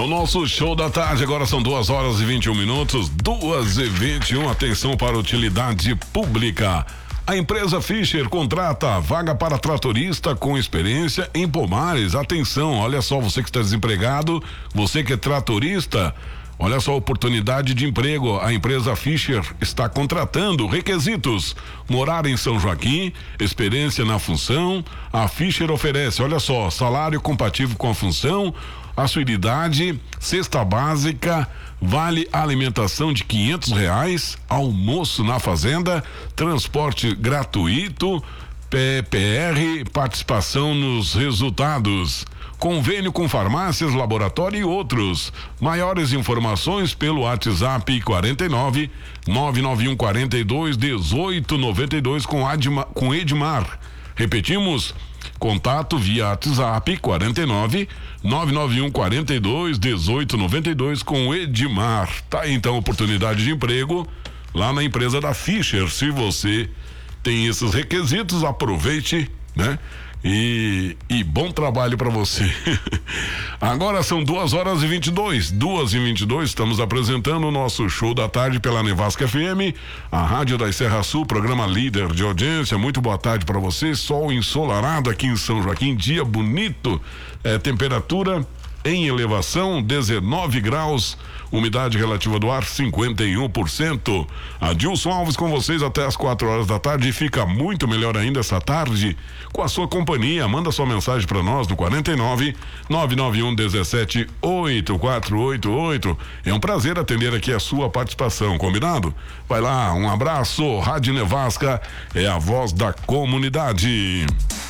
o nosso show da tarde, agora são 2h21, 2h21, atenção para utilidade pública. A empresa Fischer contrata vaga para tratorista com experiência em pomares. Atenção, olha só, você que está desempregado, você que é tratorista, olha só a oportunidade de emprego. A empresa Fischer está contratando. Requisitos: morar em São Joaquim, experiência na função. A Fischer oferece, olha só, salário compatível com a função, a sua idade, cesta básica, vale alimentação de R$500, almoço na fazenda, transporte gratuito, PPR, participação nos resultados. Convênio com farmácias, laboratório e outros. Maiores informações pelo WhatsApp 49 991 42 1892 com Edmar. Repetimos, contato via WhatsApp 49 991 42 1892 com Edmar. Tá aí, então, oportunidade de emprego lá na empresa da Fischer. Se você tem esses requisitos, aproveite, né? E bom trabalho para você. Agora são 2h22, estamos apresentando o nosso show da tarde pela Nevasca FM, a rádio da Serra Sul, programa líder de audiência. Muito boa tarde para você. Sol ensolarado aqui em São Joaquim, dia bonito, temperatura em elevação, 19 graus, umidade relativa do ar 51%. Adilson Alves com vocês até as 4h da tarde, e fica muito melhor ainda essa tarde com a sua companhia. Manda sua mensagem para nós no 49 991 17 8488. É um prazer atender aqui a sua participação, combinado? Vai lá, um abraço. Rádio Nevasca é a voz da comunidade.